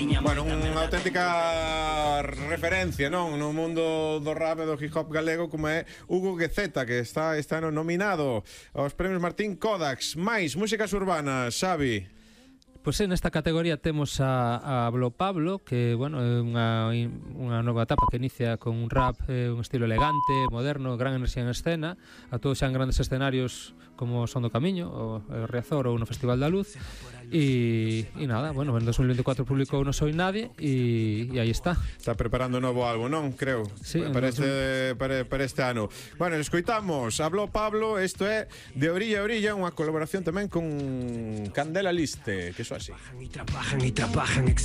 Bueno, unha auténtica referencia, non? No mundo do rap e do hip hop galego, como é Hugo Guezeta, que está este ano nominado aos premios Martín Kodax. Mais músicas urbanas, Xavi. Pois nesta categoría temos a Blo Pablo, que, bueno, é unha nova etapa que inicia con un rap, un estilo elegante, moderno, gran enerxía en escena, a todos xa en grandes escenarios como Son do Camiño, o Riazor ou no Festival da Luz. E nada, bueno, en 2024 publicou No Soy Nadie e aí está. Está preparando un novo álbum, non? Creo, sí, para este ano. Bueno, escoitamos a Blo Pablo, isto é De Orilla a Orilla, unha colaboración tamén con Candela Liste, que iso así. Y trabajan